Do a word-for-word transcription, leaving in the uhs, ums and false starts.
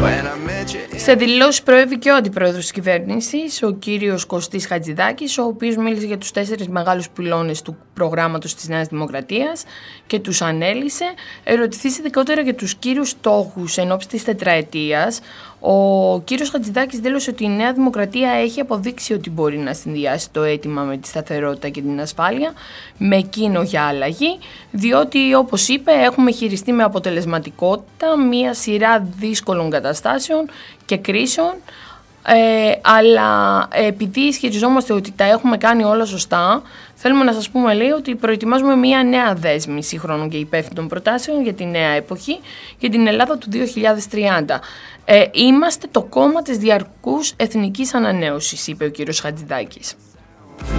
Σε δηλώσεις προέβη και ο αντιπρόεδρος της κυβέρνησης, ο κύριος Κωστής Χατζηδάκης, ο οποίος μίλησε για τους τέσσερις μεγάλους πυλώνες του προγράμματος της Νέας Δημοκρατίας και τους ανέλησε. Ερωτηθείς ειδικότερα για τους κύριους στόχους εν ώψη της τετραετίας. Ο κύριος Χατζηδάκης δήλωσε ότι η Νέα Δημοκρατία έχει αποδείξει ότι μπορεί να συνδυάσει το αίτημα με τη σταθερότητα και την ασφάλεια με εκείνο για αλλαγή, διότι όπως είπε έχουμε χειριστεί με αποτελεσματικότητα μία σειρά δύσκολων καταστάσεων και κρίσεων, ε, αλλά επειδή ισχυριζόμαστε ότι τα έχουμε κάνει όλα σωστά, θέλουμε να σας πούμε, λέει, ότι προετοιμάζουμε μία νέα δέσμη σύγχρονων και υπεύθυνων προτάσεων για τη νέα εποχή, για την Ελλάδα του δύο χιλιάδες τριάντα. Ε, είμαστε το κόμμα της διαρκούς εθνικής ανανέωσης, είπε ο κύριος Χατζηδάκης.